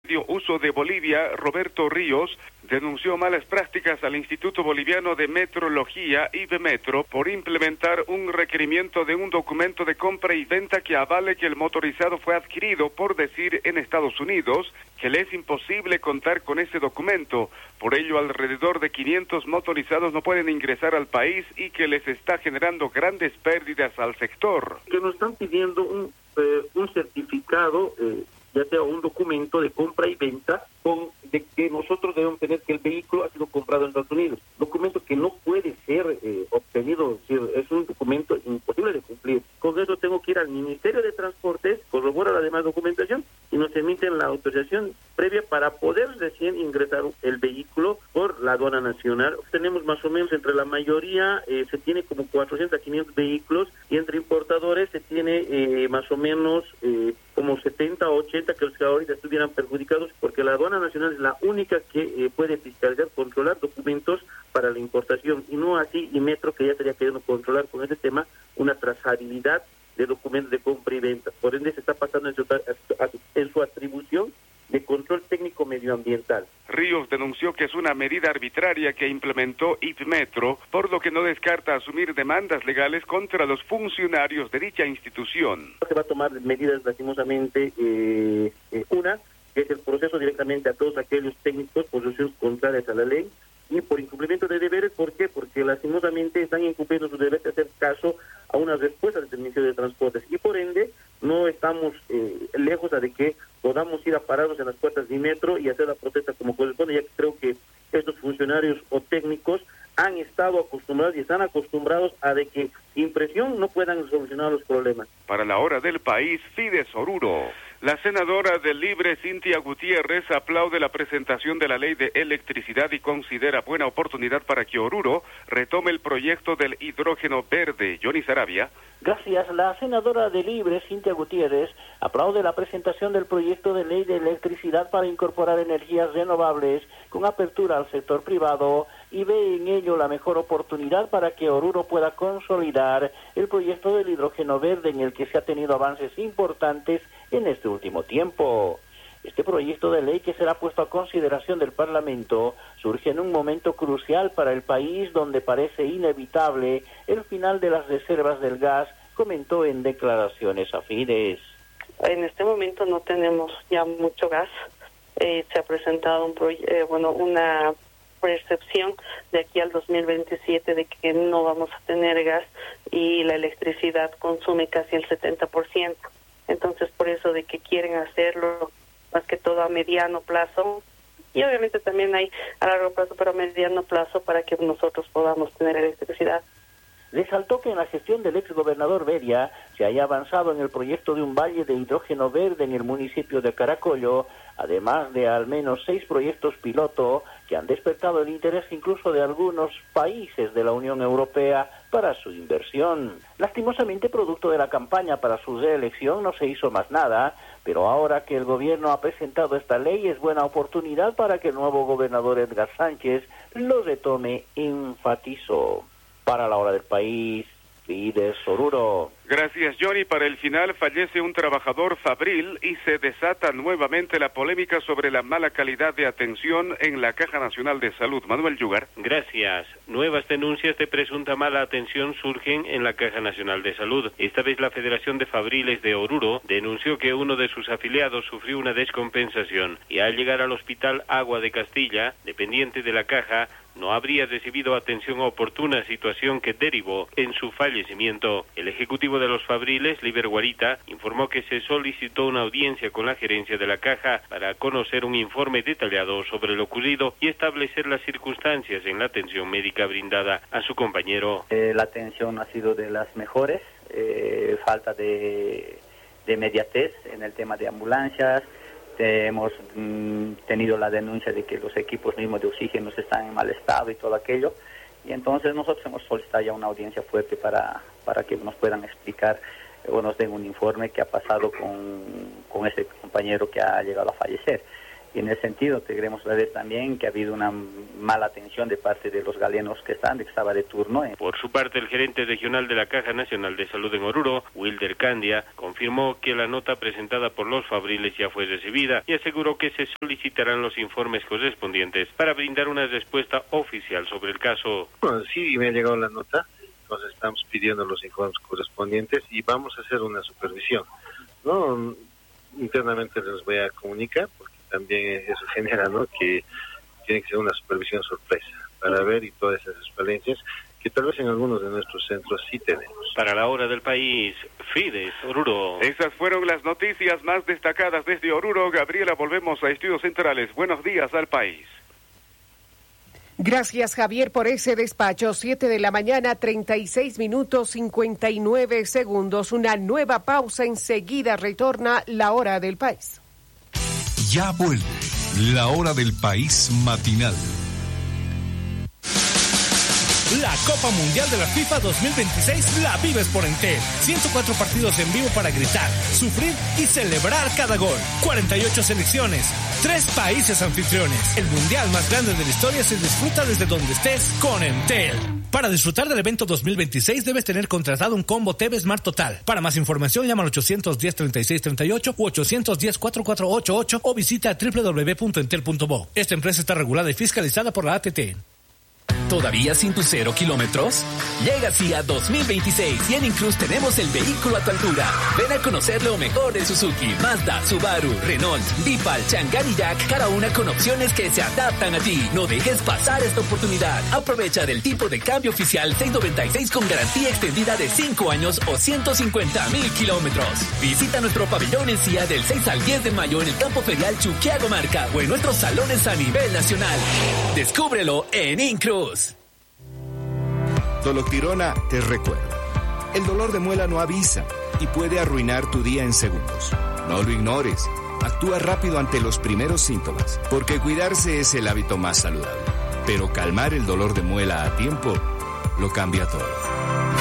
Uso de Bolivia, Roberto Ríos, denunció malas prácticas al Instituto Boliviano de Metrología, IBMetro, por implementar un requerimiento de un documento de compra y venta que avale que el motorizado fue adquirido, por decir, en Estados Unidos, que le es imposible contar con ese documento. Por ello, alrededor de 500 motorizados no pueden ingresar al país y que les está generando grandes pérdidas al sector. Que nos están pidiendo un certificado, ya sea un documento de compra y venta, de que nosotros debemos tener que el vehículo ha sido comprado en Estados Unidos. Documento que no puede ser obtenido, es un documento imposible de cumplir. Con eso tengo que ir al Ministerio de Transportes, corroborar la demás documentación y nos emiten la autorización previa para poder recién ingresar el vehículo por la aduana nacional. Tenemos más o menos entre la mayoría, se tiene como 400 a 500 vehículos y entre importadores se tiene más o menos como 70 o 80 que los que ahorita estuvieran perjudicados, porque la aduana nacional es la única que puede fiscalizar, controlar documentos para la importación, y no así IBMetro, que ya estaría queriendo controlar con este tema una trazabilidad de documentos de compra y venta. Por ende se está pasando en su atribución de control técnico medioambiental. Ríos denunció que es una medida arbitraria que implementó IBMetro, por lo que no descarta asumir demandas legales contra los funcionarios de dicha institución. Se va a tomar medidas lastimosamente, una, que es el proceso directamente a todos aquellos técnicos por situaciones contrarias a la ley y por incumplimiento de deberes. ¿Por qué? Porque lastimosamente están incumpliendo su deber de hacer caso a una respuesta del Ministerio de Transportes y por ende no estamos lejos de que podamos ir a pararnos en las puertas de IBMetro y hacer la protesta como corresponde, ya que creo que estos funcionarios o técnicos han estado acostumbrados y están acostumbrados a de que sin presión no puedan solucionar los problemas. Para la hora del país, Fides Oruro. La senadora del Libre, Cintia Gutiérrez, aplaude la presentación de la ley de electricidad y considera buena oportunidad para que Oruro retome el proyecto del hidrógeno verde. Johnny Sarabia. Gracias. La senadora del Libre, Cintia Gutiérrez, aplaude la presentación del proyecto de ley de electricidad para incorporar energías renovables con apertura al sector privado y ve en ello la mejor oportunidad para que Oruro pueda consolidar el proyecto del hidrógeno verde en el que se ha tenido avances importantes en este último tiempo. Este proyecto de ley, que será puesto a consideración del Parlamento, surge en un momento crucial para el país donde parece inevitable el final de las reservas del gas, comentó en declaraciones a Fides. En este momento no tenemos ya mucho gas. Se ha presentado una percepción de aquí al 2027 de que no vamos a tener gas y la electricidad consume casi el 70%. Entonces, por eso de que quieren hacerlo más que todo a mediano plazo, y obviamente también hay a largo plazo, pero a mediano plazo para que nosotros podamos tener electricidad. Resaltó que en la gestión del exgobernador Beria se haya avanzado en el proyecto de un valle de hidrógeno verde en el municipio de Caracollo, además de al menos 6 proyectos piloto que han despertado el interés incluso de algunos países de la Unión Europea para su inversión. Lastimosamente, producto de la campaña para su reelección, no se hizo más nada, pero ahora que el gobierno ha presentado esta ley es buena oportunidad para que el nuevo gobernador Edgar Sánchez lo retome, enfatizó. Para la hora del país, Fides Oruro. Gracias, Johnny. Para el final, fallece un trabajador fabril y se desata nuevamente la polémica sobre la mala calidad de atención en la Caja Nacional de Salud. Manuel Yugar. Gracias. Nuevas denuncias de presunta mala atención surgen en la Caja Nacional de Salud. Esta vez la Federación de Fabriles de Oruro denunció que uno de sus afiliados sufrió una descompensación y al llegar al Hospital Agua de Castilla, dependiente de la Caja, no habría recibido atención oportuna, situación que derivó en su fallecimiento. El ejecutivo de los Fabriles, Liber Guarita, informó que se solicitó una audiencia con la gerencia de la Caja para conocer un informe detallado sobre lo ocurrido y establecer las circunstancias en la atención médica brindada a su compañero. La atención ha sido de las mejores, falta de inmediatez en el tema de ambulancias. Hemos tenido la denuncia de que los equipos mismos de oxígeno están en mal estado y todo aquello, y entonces nosotros hemos solicitado ya una audiencia fuerte para que nos puedan explicar o nos den un informe qué ha pasado con ese compañero que ha llegado a fallecer. Y en ese sentido queremos saber también que ha habido una mala atención de parte de los galenos que estaba de turno. Por su parte, el gerente regional de la Caja Nacional de Salud en Oruro, Wilder Candia, confirmó que la nota presentada por los fabriles ya fue recibida y aseguró que se solicitarán los informes correspondientes para brindar una respuesta oficial sobre el caso. Bueno, sí, me ha llegado la nota, entonces estamos pidiendo los informes correspondientes y vamos a hacer una supervisión. No, internamente les voy a comunicar, porque también eso genera, ¿no?, que tiene que ser una supervisión sorpresa para ver y todas esas falencias que tal vez en algunos de nuestros centros sí tenemos. Para la hora del país, Fides, Oruro. Esas fueron las noticias más destacadas desde Oruro. Gabriela, volvemos a Estudios Centrales. Buenos días al país. Gracias, Javier, por ese despacho. 7 de la mañana, 36 minutos, 59 segundos. Una nueva pausa. Enseguida retorna la hora del país. Ya vuelve la hora del país matinal. La Copa Mundial de la FIFA 2026 la vives por Entel. 104 partidos en vivo para gritar, sufrir y celebrar cada gol. 48 selecciones, 3 países anfitriones. El mundial más grande de la historia se disfruta desde donde estés con Entel. Para disfrutar del evento 2026 debes tener contratado un combo TV Smart Total. Para más información llama al 810-3638 u 810-4488 o visita www.entel.bo. Esta empresa está regulada y fiscalizada por la ATT. ¿Todavía sin tus 0 kilómetros? Llega CIA 2026 y en Incruz tenemos el vehículo a tu altura. Ven a conocer lo mejor de Suzuki, Mazda, Subaru, Renault, Bipal, Chang'an y Jack, cada una con opciones que se adaptan a ti. No dejes pasar esta oportunidad. Aprovecha del tipo de cambio oficial 696 con garantía extendida de 5 años o 150,000 kilómetros. Visita nuestro pabellón en CIA del 6 al 10 de mayo en el campo ferial Chuquiago Marca o en nuestros salones a nivel nacional. Descúbrelo en Incruz. Dolotirona te recuerda. El dolor de muela no avisa y puede arruinar tu día en segundos. No lo ignores. Actúa rápido ante los primeros síntomas, porque cuidarse es el hábito más saludable. Pero calmar el dolor de muela a tiempo lo cambia todo.